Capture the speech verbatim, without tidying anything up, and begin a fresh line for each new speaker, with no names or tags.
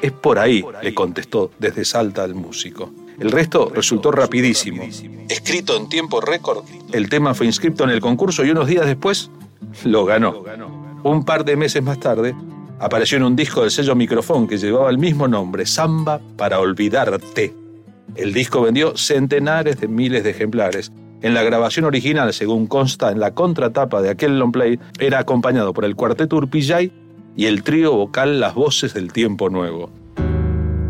Es por ahí, le contestó desde Salta el músico. El resto resultó rapidísimo. Escrito en tiempo récord, el tema fue inscrito en el concurso y unos días después lo ganó. Un par de meses más tarde, apareció en un disco del sello Microfón que llevaba el mismo nombre, Samba para olvidarte. El disco vendió centenares de miles de ejemplares. En la grabación original, según consta en la contratapa de aquel long play, era acompañado por el cuarteto Urpillay y el trío vocal Las Voces del Tiempo Nuevo.